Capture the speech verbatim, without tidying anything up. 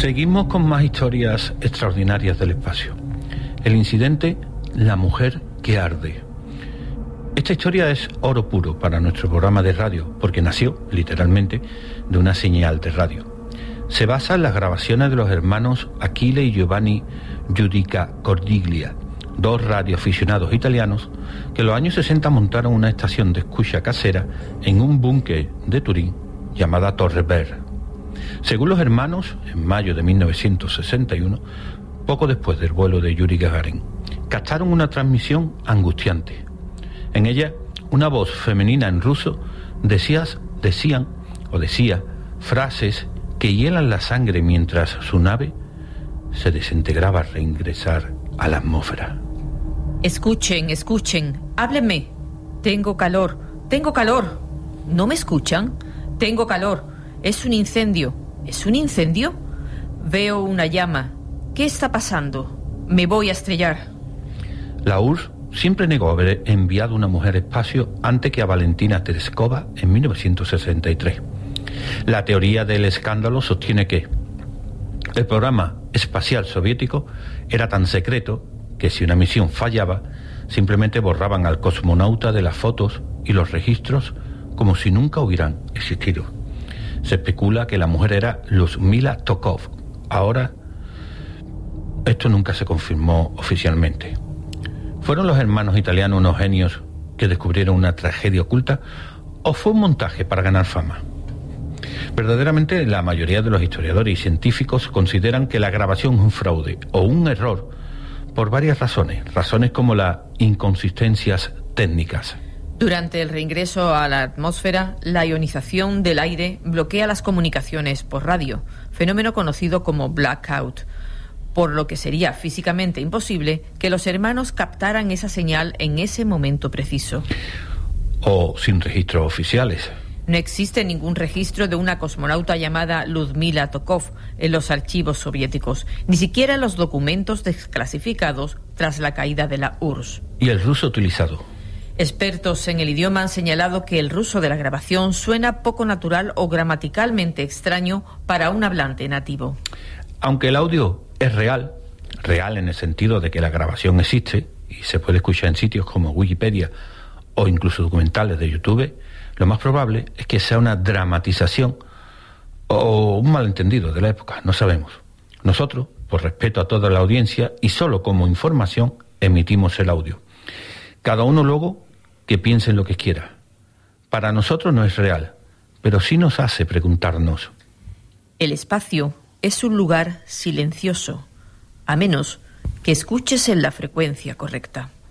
Seguimos con más historias extraordinarias del espacio. El incidente La mujer que arde. Esta historia es oro puro para nuestro programa de radio, porque nació, literalmente, de una señal de radio. Se basa en las grabaciones de los hermanos Achille y Giovanni Giudica Cordiglia, dos radioaficionados italianos que en los años sesenta montaron una estación de escucha casera en un búnker de Turín llamada Torre Ver. Según los hermanos, en mayo de mil novecientos sesenta y uno, poco después del vuelo de Yuri Gagarin, captaron una transmisión angustiante. En ella, una voz femenina en ruso decía, decían o decía frases que hielan la sangre mientras su nave se desintegraba al reingresar a la atmósfera. Escuchen, escuchen, háblenme. Tengo calor, tengo calor. ¿No me escuchan? Tengo calor. Es un incendio. ¿Es un incendio? Veo una llama. ¿Qué está pasando? Me voy a estrellar. La U R S S siempre negó haber enviado una mujer al espacio antes que a Valentina Tereskova en mil novecientos sesenta y tres. La teoría del escándalo sostiene que el programa espacial soviético era tan secreto que si una misión fallaba, simplemente borraban al cosmonauta de las fotos y los registros como si nunca hubieran existido. Se especula que la mujer era Lyudmila Tokov. Ahora, esto nunca se confirmó oficialmente. ¿Fueron los hermanos italianos unos genios que descubrieron una tragedia oculta o fue un montaje para ganar fama? Verdaderamente, la mayoría de los historiadores y científicos consideran que la grabación es un fraude o un error por varias razones, razones como las inconsistencias técnicas. Durante el reingreso a la atmósfera, la ionización del aire bloquea las comunicaciones por radio, fenómeno conocido como blackout, por lo que sería físicamente imposible que los hermanos captaran esa señal en ese momento preciso. O sin registros oficiales. No existe ningún registro de una cosmonauta llamada Lyudmila Tokov en los archivos soviéticos, ni siquiera en los documentos desclasificados tras la caída de la U R S S. ¿Y el ruso utilizado? Expertos en el idioma han señalado que el ruso de la grabación suena poco natural o gramaticalmente extraño para un hablante nativo. Aunque el audio es real, real en el sentido de que la grabación existe y se puede escuchar en sitios como Wikipedia o incluso documentales de YouTube, lo más probable es que sea una dramatización o un malentendido de la época, no sabemos. Nosotros, por respeto a toda la audiencia y solo como información, emitimos el audio. Cada uno luego que piense en lo que quiera. Para nosotros no es real, pero sí nos hace preguntarnos. El espacio es un lugar silencioso, a menos que escuches en la frecuencia correcta.